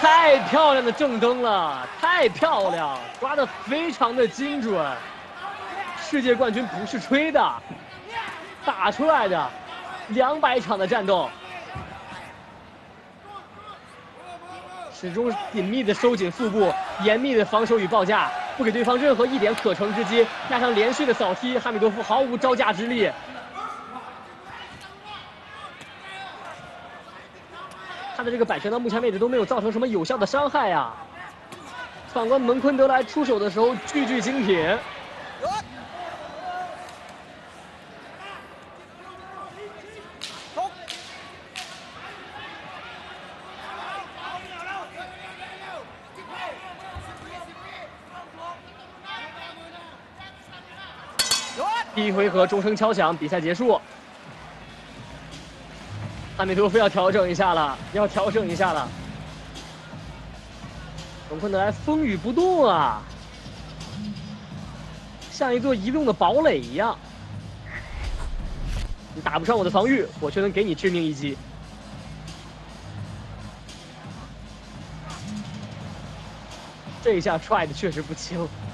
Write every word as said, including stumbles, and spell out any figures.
太漂亮的正蹬了，太漂亮，抓得非常的精准。世界冠军不是吹的，打出来的，两百场的战斗，始终紧密的收紧腹部，严密的防守与报价，不给对方任何一点可乘之机，加上连续的扫踢，哈米多夫毫无招架之力。他的这个摆拳到目前为止都没有造成什么有效的伤害呀。反观蒙昆德莱出手的时候句句精品。第一回合钟声敲响，比赛结束。哈米多夫要调整一下了，要调整一下了。蒙昆德莱风雨不动啊，像一座移动的堡垒一样。你打不穿我的防御，我却能给你致命一击。这一下踹的确实不轻。